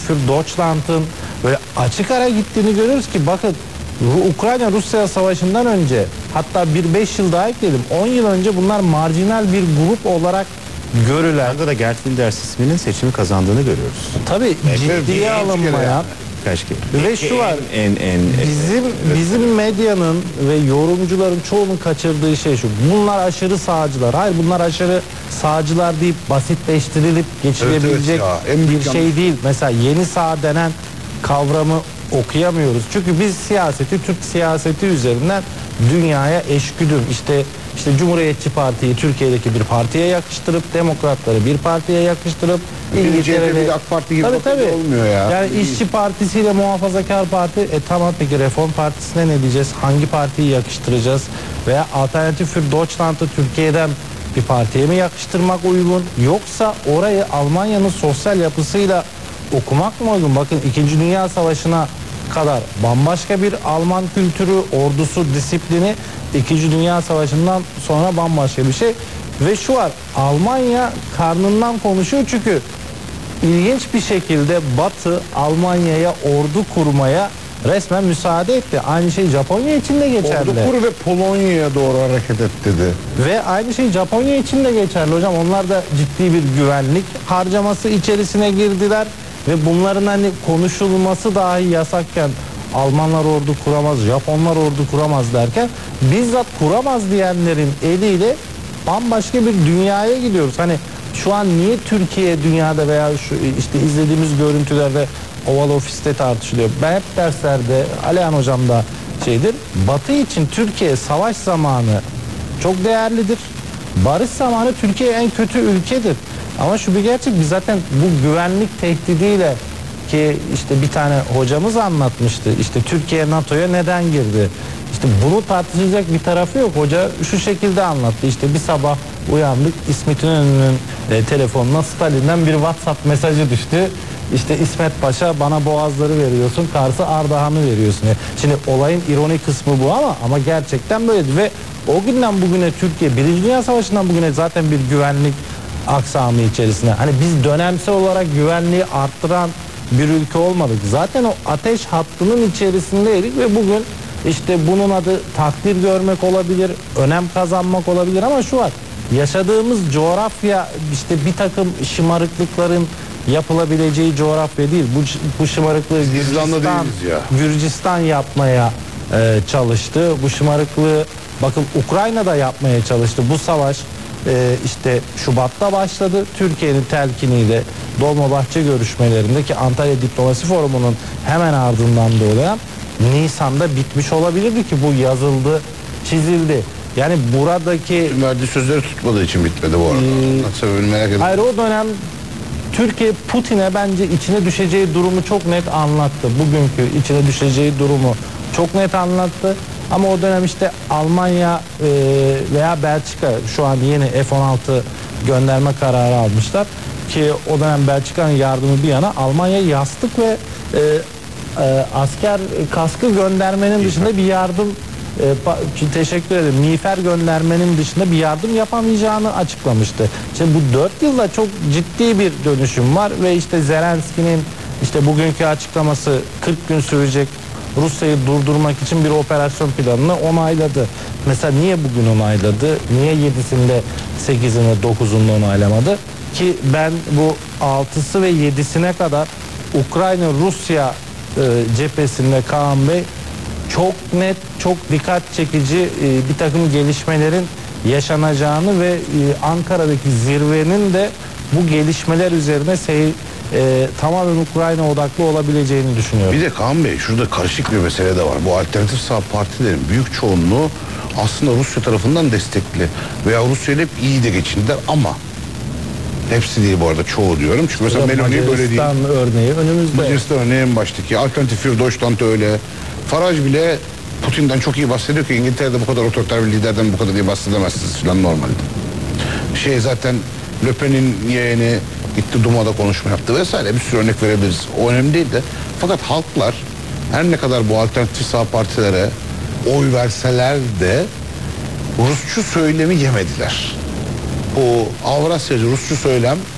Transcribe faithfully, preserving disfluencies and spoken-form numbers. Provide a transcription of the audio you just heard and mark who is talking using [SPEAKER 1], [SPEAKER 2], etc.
[SPEAKER 1] für Deutschland'ın böyle açık ara gittiğini görüyoruz ki bakın Ukrayna-Rusya savaşından önce, hatta bir beş yıl daha ekledim, on yıl önce bunlar marjinal bir grup olarak görülen.
[SPEAKER 2] Burada da Gert Wilders isminin seçimi kazandığını görüyoruz.
[SPEAKER 1] Tabii ciddiye alınmayan ve şu var,
[SPEAKER 2] en, en, en,
[SPEAKER 1] bizim bizim medyanın ve yorumcuların çoğunun kaçırdığı şey şu: bunlar aşırı sağcılar. Hayır, bunlar aşırı sağcılar deyip basitleştirilip geçilebilecek
[SPEAKER 3] evet, evet
[SPEAKER 1] bir şey değil. Mesela yeni sağ denen kavramı okuyamıyoruz. Çünkü biz siyaseti, Türk siyaseti üzerinden dünyaya eşgüdüm, işte işte Cumhuriyetçi Parti'yi Türkiye'deki bir partiye yakıştırıp, demokratları bir partiye yakıştırıp,
[SPEAKER 3] İngiltere'de bir AK Parti gibi
[SPEAKER 1] tabii, tabii.
[SPEAKER 3] olmuyor ya.
[SPEAKER 1] Yani İşçi Partisi ile Muhafazakar Parti, e tamam, peki Reform Partisi'ne ne diyeceğiz? Hangi partiyi yakıştıracağız? Veya Alternatif für Deutschland'ı Türkiye'den bir partiye mi yakıştırmak uygun? Yoksa orayı Almanya'nın sosyal yapısıyla okumak mı uygun? Bakın İkinci Dünya Savaşı'na kadar bambaşka bir Alman kültürü, ordusu, disiplini, İkinci Dünya Savaşı'ndan sonra bambaşka bir şey. Ve şu var, Almanya karnından konuşuyor çünkü ilginç bir şekilde Batı Almanya'ya ordu kurmaya resmen müsaade etti. Aynı şey Japonya için de geçerli.
[SPEAKER 3] Ordu kur ve Polonya'ya doğru hareket et dedi.
[SPEAKER 1] Ve aynı şey Japonya için de geçerli hocam. Onlar da ciddi bir güvenlik harcaması içerisine girdiler ve bunların hani konuşulması dahi yasakken Almanlar ordu kuramaz, Japonlar ordu kuramaz derken bizzat kuramaz diyenlerin eliyle bambaşka bir dünyaya gidiyoruz. Hani şu an niye Türkiye dünyada veya şu işte izlediğimiz görüntülerde Oval Ofis'te tartışılıyor. Ben hep derslerde, Alihan hocam da şeydir, Batı için Türkiye savaş zamanı çok değerlidir. Barış zamanı Türkiye en kötü ülkedir. Ama şu bir gerçek, biz zaten bu güvenlik tehdidiyle, ki işte bir tane hocamız anlatmıştı, işte Türkiye NATO'ya neden girdi? İşte bunu tartışacak bir tarafı yok. Hoca şu şekilde anlattı: işte bir sabah uyandık, İsmet İnönü'nün e, telefonuna Stalin'den bir WhatsApp mesajı düştü. İşte İsmet Paşa, bana Boğazları veriyorsun, Kars'ı, Ardahan'ı veriyorsun. Şimdi olayın ironik kısmı bu ama ama gerçekten böyleydi ve o günden bugüne Türkiye, Birinci Dünya Savaşı'ndan bugüne zaten bir güvenlik aksamı içerisinde. Hani biz dönemsel olarak güvenliği arttıran bir ülke olmadık. Zaten o ateş hattının içerisindeydik ve bugün işte bunun adı takdir görmek olabilir, önem kazanmak olabilir ama şu var: yaşadığımız coğrafya işte bir takım şımarıklıkların yapılabileceği coğrafya değil. Bu, bu şımarıklığı Gürcistan, Gürcistan yapmaya e, çalıştı. Bu şımarıklığı bakın Ukrayna'da yapmaya çalıştı. Bu savaş e, işte Şubat'ta başladı. Türkiye'nin telkiniyle Dolmabahçe görüşmelerindeki Antalya Diplomasi Forumu'nun hemen ardından doğan Nisan'da bitmiş olabilirdi ki bu yazıldı, çizildi. Yani buradaki
[SPEAKER 3] verdiği sözleri tutmadığı için bitmedi bu arada. Ee, Sebebini merak ediyorum.
[SPEAKER 1] Hayır, o dönem Türkiye Putin'e bence içine düşeceği durumu çok net anlattı. Bugünkü içine düşeceği durumu çok net anlattı. Ama o dönem işte Almanya e, veya Belçika şu an yeni F on altı gönderme kararı almışlar. Ki o dönem Belçika'nın yardımı bir yana, Almanya yastık ve e, e, asker kaskı göndermenin dışında bir yardım, e, teşekkür ederim, miğfer göndermenin dışında bir yardım yapamayacağını açıklamıştı. İşte bu dört yılda çok ciddi bir dönüşüm var ve işte Zelenski'nin işte bugünkü açıklaması kırk gün sürecek Rusya'yı durdurmak için bir operasyon planını onayladı. Mesela niye bugün onayladı? Niye yedisinde, sekizinde, dokuzunda onaylamadı? Ki ben bu altısı ve yedisine kadar Ukrayna-Rusya e, cephesinde Kaan Bey çok net, çok dikkat çekici e, bir takım gelişmelerin yaşanacağını ve e, Ankara'daki zirvenin de bu gelişmeler üzerine sey, e, tamamen Ukrayna odaklı olabileceğini düşünüyorum.
[SPEAKER 3] Bir de Kaan Bey, şurada karışık bir mesele de var. Bu alternatif sağ partilerin büyük çoğunluğu aslında Rusya tarafından destekli veya Rusya'yla hep iyi de geçindiler ama hepsi değil bu arada, çoğu diyorum. Çünkü mesela Meloni böyle değil.
[SPEAKER 1] Macaristan örneği önümüzde.
[SPEAKER 3] Macaristan örneği en baştaki. Alternatif für Deutschland öyle. Farage bile Putin'den çok iyi bahsediyor ki İngiltere'de bu kadar otoriter bir liderden bu kadar iyi bahsedemezsiniz falan normalde. Şey zaten Le Pen'in yeğeni gitti Duma'da konuşma yaptı vesaire, bir sürü örnek verebiliriz. O önemli değil de fakat halklar her ne kadar bu alternatif sağ partilere oy verseler de Rusçu söylemi yemediler. Bu Avrasyacı Rusçu söylem